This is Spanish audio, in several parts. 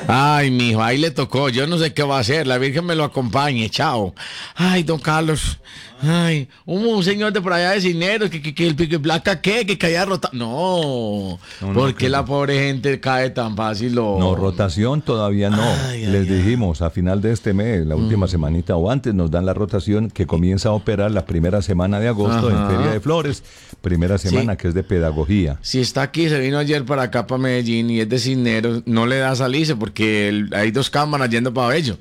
Ay, mijo, ahí le tocó. Yo no sé qué va a hacer. La Virgen me lo acompañe. Chao. Ay, don Carlos. Ay, un señor de por allá de Cisneros que el pico y placa, que caía rota. No, porque la pobre gente cae tan fácil. No, rotación todavía no. Les dijimos a final de este mes, la última semanita o antes, nos dan la rotación que comienza a operar la primera semana de agosto en Feria de Flores. Primera semana que es de pedagogía. Si está aquí, se vino ayer para acá, para Medellín, y es de Cisneros, no le da salirse porque hay 2 cámaras yendo para Bello.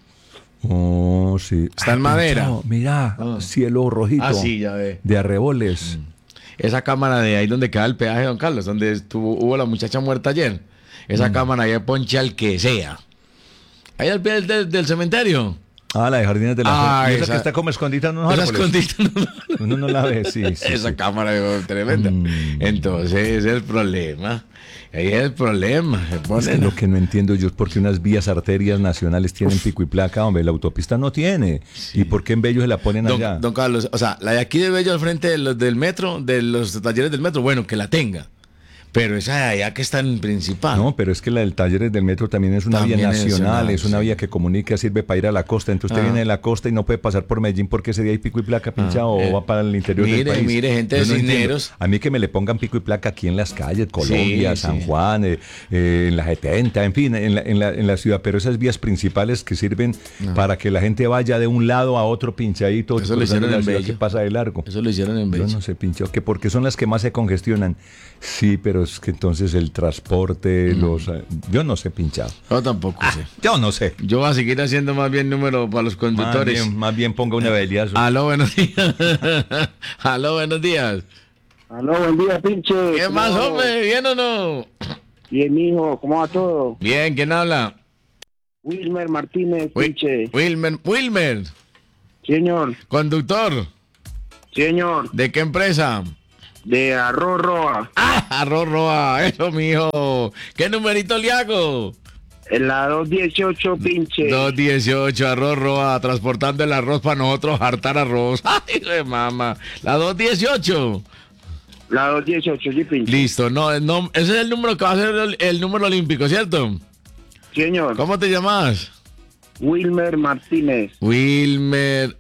Oh, sí. Está en madera. Chao, mira, cielo rojito. Ah, sí, ya ve. De arreboles. Esa cámara de ahí donde queda el peaje, don Carlos, donde hubo la muchacha muerta ayer. Esa cámara ahí ponche al que sea. Ahí al pie del cementerio. Ah, la de Jardines de la Fe. Esa que está como escondida en unos árboles. Uno no la ve, sí. Esa cámara es tremenda. Entonces, ese es el problema. Ahí es el problema. Es que lo que no entiendo yo es por qué unas vías arterias nacionales tienen pico y placa, hombre, la autopista no tiene. Sí. ¿Y por qué en Bello se la ponen allá? Don Carlos, o sea, la de aquí de Bello al frente del metro, de los talleres del metro, bueno, que la tenga. Pero esa de allá que está en principal. No, pero es que la del Talleres del Metro también es una vía nacional, es una vía que comunica, sirve para ir a la costa. Entonces usted viene de la costa y no puede pasar por Medellín porque ese día hay pico y placa pinchado o va para el interior del país. Mire, gente de Cisneros. A mí que me le pongan pico y placa aquí en las calles, Colombia, San Juan, en la 70, en fin, en la ciudad. Pero esas vías principales que sirven para que la gente vaya de un lado a otro pinchadito. Eso lo hicieron en Bello. Que pasa de largo. Eso lo hicieron en Bello. Yo no sé, pinchado, que porque son las que más se congestionan. Sí, pero es que entonces el transporte, yo no sé, pinchado. Yo tampoco sé. Yo no sé. Yo voy a seguir haciendo más bien número para los conductores. Más bien ponga una beliazo. Aló, buenos días. Aló, buenos días. Aló, buen día, pinche. ¿Qué más, hombre? ¿Bien o no? Bien, mijo, ¿cómo va todo? Bien, ¿quién habla? Wilmer Martínez, pinche. Wilmer. Señor. Conductor. Señor. ¿De qué empresa? De Arroz Roa. Arroz Roa, eso, mijo. ¿Qué numerito le hago? En la 218, pinche. 218, Arroz Roa, transportando el arroz para nosotros hartar arroz. Ay, de mamá. La 218. La 218, sí, pinche. Listo, no, ese es el número que va a ser el número olímpico, ¿cierto? Señor. ¿Cómo te llamas? Wilmer Martínez. Wilmer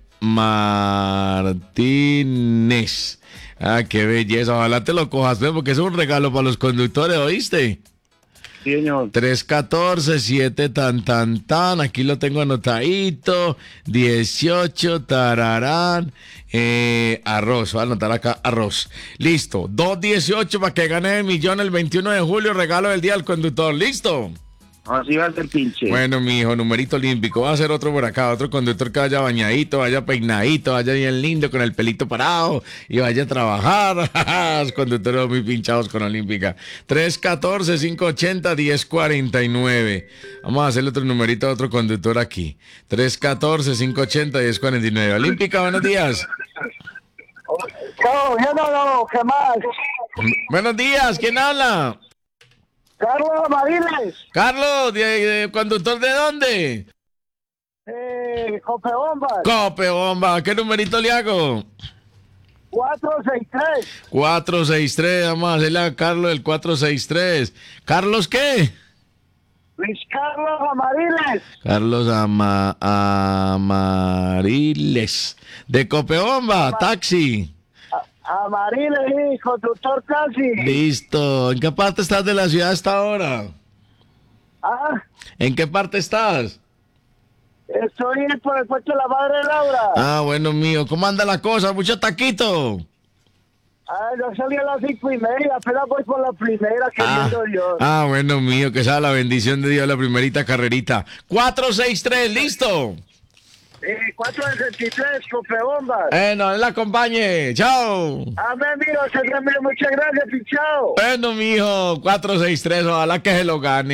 Martínez. Ah, qué belleza. Ojalá te lo cojas, porque es un regalo para los conductores, ¿oíste? Sí, señor. 314-7 tan. Aquí lo tengo anotadito. 18 tararán. Arroz. Voy a anotar acá arroz. Listo. 218 para que gane el millón el 21 de julio. Regalo del día al conductor. ¿Listo? Así va a ser, pinche. Bueno, mi hijo, numerito olímpico. Va a ser otro por acá, otro conductor que vaya bañadito, vaya peinadito, vaya bien lindo, con el pelito parado y vaya a trabajar. Los conductores muy pinchados con olímpica. 314-580-1049. Vamos a hacerle otro numerito a otro conductor aquí. 314-580-1049. Olímpica, buenos días. No, ¿qué más? Buenos días, ¿quién habla? Carlos Amariles. Carlos, ¿conductor de dónde? Copebomba. Copebomba, ¿qué numerito le hago? 463. 463, vamos a hacerle a Carlos el 463. ¿Carlos qué? Luis Carlos Amariles. Carlos Amariles. De Copebomba, taxi. Amariles, conductor taxi. Listo. ¿En qué parte estás de la ciudad a esta hora? ¿En qué parte estás? Estoy por el puesto de la Madre Laura. Ah, bueno, mío. ¿Cómo anda la cosa? ¿Mucho taquito? Yo salí a las 5:30, apenas voy por la primera, queriendo Dios. Ah, bueno, mío, que sea la bendición de Dios, la primerita carrerita. 463, ¿listo? 463, Copebomba. No la acompañe. Chao. Amén, mijo. Muchas gracias, chao. Bueno, mijo, 463, ojalá que se lo gane.